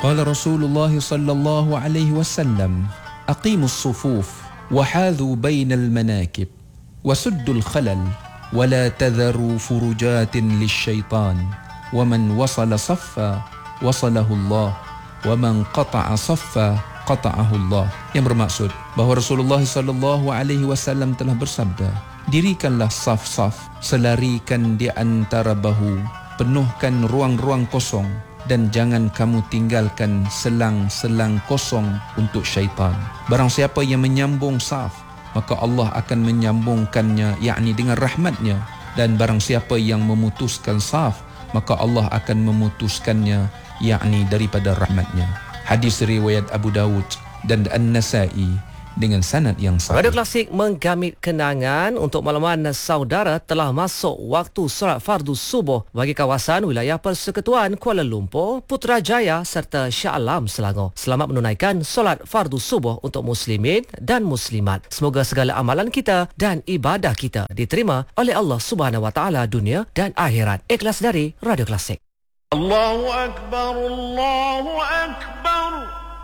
Qala Rasulullah sallallahu alaihi wasallam, aqimus sufuf wa hadhu bainal manakib wa suddul khalal wa la tadharu furujatin lisyaitan wa man wasala saffa wasalahu Allah wa man qata'a saffa qata'ahu Allah. Yang bermaksud bahawa Rasulullah sallallahu alaihi wasallam telah bersabda, dirikanlah saf-saf, selarikan di antara bahu, penuhkan ruang-ruang kosong, dan jangan kamu tinggalkan selang-selang kosong untuk syaitan. Barang siapa yang menyambung saf, maka Allah akan menyambungkannya, yakni dengan rahmatnya. Dan barang siapa yang memutuskan saf, maka Allah akan memutuskannya, yakni daripada rahmatnya. Hadis riwayat Abu Dawud dan An-Nasai dengan sanad yang sahih. Radio Klasik menggamit kenangan untuk makluman saudara, telah masuk waktu solat fardu subuh bagi kawasan wilayah Persekutuan Kuala Lumpur, Putrajaya serta Shah Alam, Selangor. Selamat menunaikan solat fardu subuh untuk muslimin dan muslimat. Semoga segala amalan kita dan ibadah kita diterima oleh Allah Subhanahu Wa Taala dunia dan akhirat. Ikhlas dari Radio Klasik. Allahu Akbar, Allahu Akbar.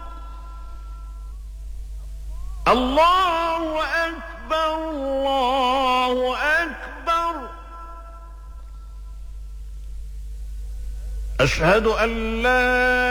الله أكبر الله أكبر أشهد أن لا